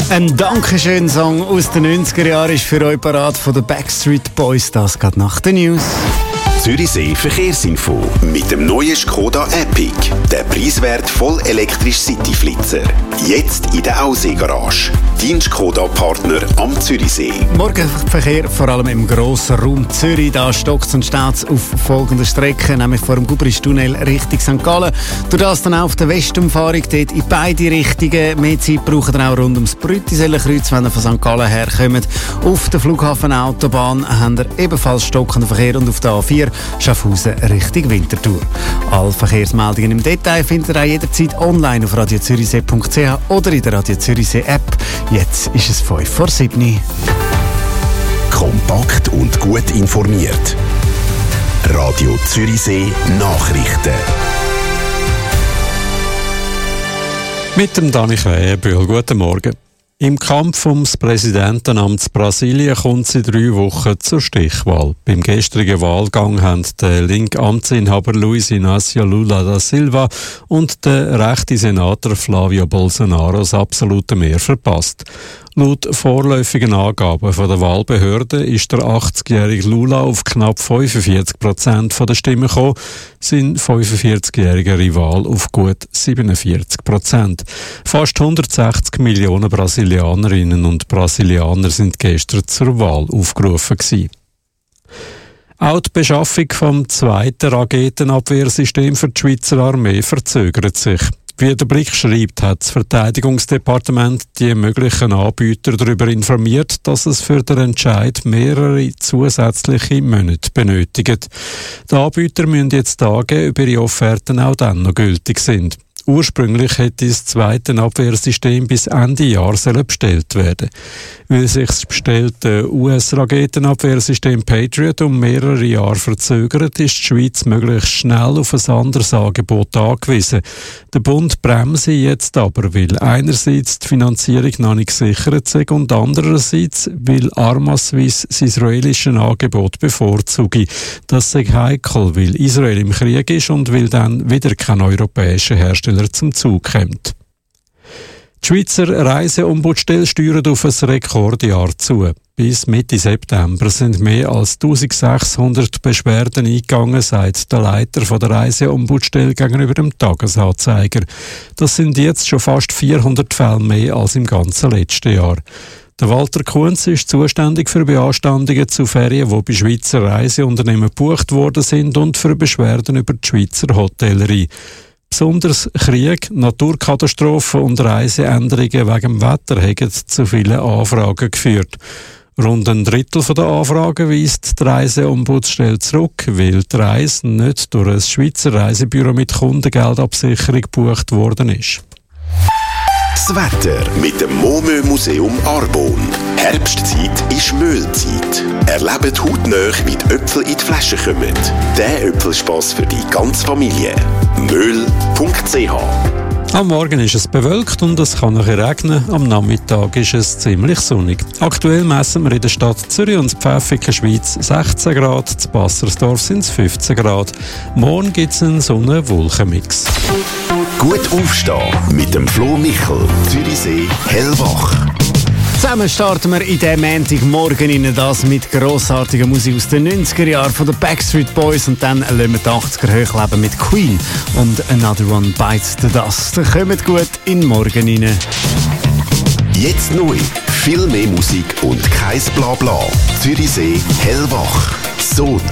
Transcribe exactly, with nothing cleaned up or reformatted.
Ein Dankeschön-Song aus den neunziger Jahren ist für euch parat von den Backstreet Boys. Das geht nach den News. Zürichsee Verkehrsinfo mit dem neuen Skoda Epic. Der preiswert voll elektrisch Cityflitzer. Jetzt in der Aussee-Garage. Dein Skoda-Partner am Zürichsee. Morgenverkehr vor allem im grossen Raum Zürich. Da stockt und staut auf folgenden Strecken, nämlich vor dem Gubrisch-Tunnel Richtung Sankt Gallen. Durch das dann auch auf der Westumfahrung dort in beide Richtungen. Mehr Zeit braucht ihr auch rund ums Brütisellenkreuz, wenn ihr von Sankt Gallen herkommt. Auf der Flughafenautobahn habt ihr ebenfalls stockenden Verkehr und auf der A vier Schaffhausen Richtung Winterthur. Alle Verkehrsmeldungen im Detail findet ihr auch jederzeit online auf radio zürichsee punkt c h oder in der Radio Zürichsee App. Jetzt ist es fünf vor sieben. Kompakt und gut informiert. Radio Zürichsee Nachrichten. Mit dem Dani Krähenbühl. Guten Morgen. Im Kampf ums Präsidentenamt Brasilien kommt es in drei Wochen zur Stichwahl. Beim gestrigen Wahlgang haben der linke Amtsinhaber Luiz Inácio Lula da Silva und der rechte Senator Flávio Bolsonaro das absolute Mehr verpasst. Laut vorläufigen Angaben von der Wahlbehörde ist der achtzigjährige Lula auf knapp fünfundvierzig Prozent der Stimmen gekommen, sein fünfundvierzigjähriger Rival auf gut siebenundvierzig Prozent. Fast hundertsechzig Millionen Brasilianerinnen und Brasilianer sind gestern zur Wahl aufgerufen gewesen. Auch die Beschaffung vom zweiten Raketenabwehrsystem für die Schweizer Armee verzögert sich. Wie der Blick schreibt, hat das Verteidigungsdepartement die möglichen Anbieter darüber informiert, dass es für den Entscheid mehrere zusätzliche Monate benötigt. Die Anbieter müssen jetzt sagen, ob ihre Offerten auch dann noch gültig sind. Ursprünglich hätte das zweite Abwehrsystem bis Ende Jahr bestellt werden. Weil sich das bestellte U S-Raketenabwehrsystem Patriot um mehrere Jahre verzögert, ist die Schweiz möglichst schnell auf ein anderes Angebot angewiesen. Der Bund bremse jetzt aber, weil einerseits die Finanzierung noch nicht gesichert ist und andererseits, weil Arma-Swiss das israelische Angebot bevorzuge. Das sei heikel, weil Israel im Krieg ist und weil dann wieder kein europäischer Hersteller zum Zug kommt. Die Schweizer Reiseombudsstelle steuert auf ein Rekordjahr zu. Bis Mitte September sind mehr als eintausendsechshundert Beschwerden eingegangen, sagt der Leiter von der Reiseombudsstelle gegenüber dem Tagesanzeiger. Das sind jetzt schon fast vierhundert Fälle mehr als im ganzen letzten Jahr. Der Walter Kunz ist zuständig für Beanstandungen zu Ferien, die bei Schweizer Reiseunternehmen gebucht worden sind und für Beschwerden über die Schweizer Hotellerie. Besonders Krieg, Naturkatastrophen und Reiseänderungen wegen dem Wetter haben zu vielen Anfragen geführt. Rund ein Drittel der Anfragen weist die Reiseombudsstelle zurück, weil die Reise nicht durch ein Schweizer Reisebüro mit Kundengeldabsicherung gebucht worden ist. Das Wetter mit dem Momö-Museum Arbon. Herbstzeit ist Mühlzeit. Erlebt hautnah, wie die Äpfel in die Flasche kommen. Der Äpfelspass für die ganze Familie. möhl punkt c h. Am Morgen ist es bewölkt und es kann nachher regnen. Am Nachmittag ist es ziemlich sonnig. Aktuell messen wir in der Stadt Zürich und Pfäffiken Schweiz sechzehn Grad, in Bassersdorf sind es fünfzehn Grad. Morgen gibt es einen Sonne-Wolken-Mix. Gut aufstehen mit dem Flo Michel, Zürichsee hellwach. Zusammen starten wir in diesem Montagmorgen in das mit grossartiger Musik aus den neunziger Jahren von den Backstreet Boys und dann lassen wir die achtziger hochleben mit Queen und Another One Bites the Dust. Kommt gut in den Morgen rein. Jetzt neu, viel mehr Musik und kein Blabla. Zürichsee hellwach. So